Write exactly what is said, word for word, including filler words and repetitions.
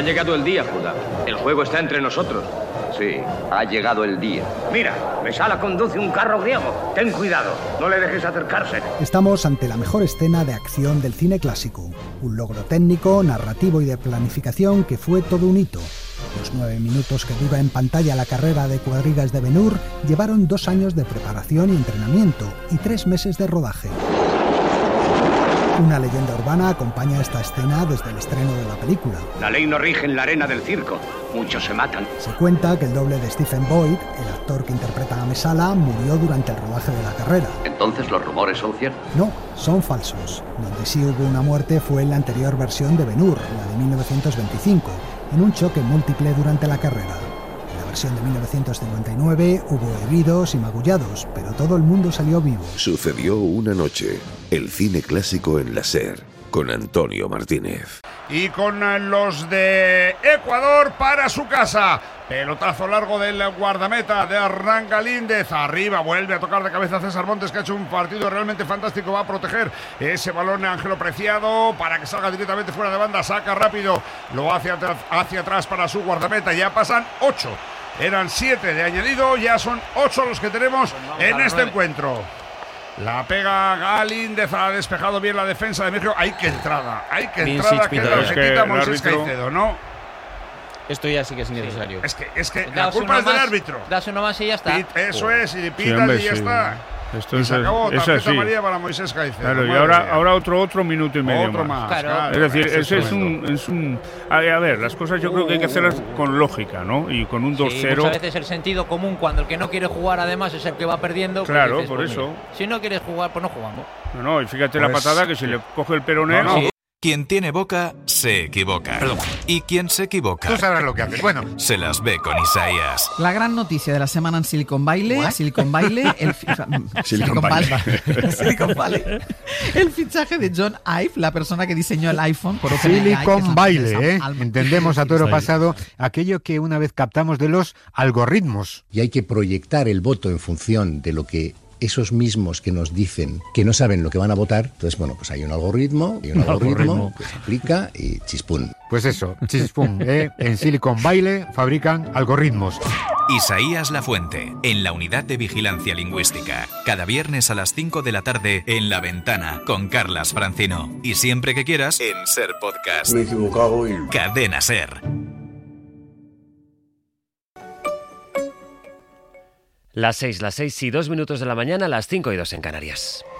Ha llegado el día, Judá. El juego está entre nosotros. Sí, ha llegado el día. Mira, Mesala conduce un carro griego. Ten cuidado, no le dejes acercarse. Estamos ante la mejor escena de acción del cine clásico. Un logro técnico, narrativo y de planificación que fue todo un hito. Los nueve minutos que dura en pantalla la carrera de cuadrigas de Ben-Hur llevaron dos años de preparación y entrenamiento y tres meses de rodaje. Una leyenda urbana acompaña esta escena desde el estreno de la película. La ley no rige en la arena del circo. Muchos se matan. Se cuenta que el doble de Stephen Boyd, el actor que interpreta a Mesala, murió durante el rodaje de la carrera. ¿Entonces los rumores son ciertos? No, son falsos. Donde sí hubo una muerte fue en la anterior versión de Ben-Hur, la de mil novecientos veinticinco, en un choque múltiple durante la carrera. En la versión de mil novecientos cincuenta y nueve hubo heridos y magullados, pero todo el mundo salió vivo. Sucedió una noche, el cine clásico en la SER, con Antonio Martínez. Y con los de Ecuador para su casa. Pelotazo largo del guardameta de Hernán Galíndez. Arriba vuelve a tocar de cabeza César Montes, que ha hecho un partido realmente fantástico. Va a proteger ese balón Ángelo Preciado para que salga directamente fuera de banda. Saca rápido, lo hace hacia, hacia atrás para su guardameta. Ya pasan ocho. Eran siete de añadido, ya son ocho los que tenemos en este encuentro. La pega Galíndez, ha despejado bien la defensa de México. Hay que entrada, hay que entrada, que la quita Moisés Caicedo, ¿no? Esto ya sí que es innecesario. Es que, es que Das la culpa es del más, árbitro. Das uno más y ya está. Pit, eso oh. es, y pitas sí, hombre, y ya sí. está. Esto y es, se acabó, es tarjeta así. amarilla para Moisés Caicedo. Claro, y ahora, ahora otro otro minuto y medio otro más. más. Claro. Claro, es decir, ese ese es un, es un a, a ver, las cosas yo creo que hay que hacerlas con lógica, ¿no? Y con un dos cero. Sí, muchas veces el sentido común, cuando el que no quiere jugar además es el que va perdiendo. Claro, pues dices, por pues eso. Mira, si no quieres jugar, pues no jugamos. No, no, y fíjate Pues, la patada que si le coge el peroné. No, no. Sí. Quien tiene boca, se equivoca. Perdón. Y quien se equivoca, Tú sabrás lo que haces. Bueno, se las ve con Isaías. La gran noticia de la semana en Silicon Valley, ¿What? Silicon Valley, el fi- Silicon Valley. Silicon Valley. El fichaje de John Ive, la persona que diseñó el iPhone por OpenAI, que es Silicon la Valley, empresa ¿eh? Alma. Entendemos a toro Sí. pasado aquello que una vez captamos de los algoritmos. Y hay que proyectar el voto en función de lo que esos mismos que nos dicen que no saben lo que van a votar. Entonces, bueno, pues hay un algoritmo, y un, Un algoritmo, algoritmo. que se aplica y chispún. Pues eso, chispum, ¿eh? En Silicon Valley fabrican algoritmos. Isaías Lafuente, en la Unidad de Vigilancia Lingüística. Cada viernes a las cinco de la tarde en La Ventana, con Carlas Francino. Y siempre que quieras, en Ser Podcast. Me he equivocado y... Cadena Ser. Las seis, las seis y dos minutos de la mañana, las cinco y dos en Canarias.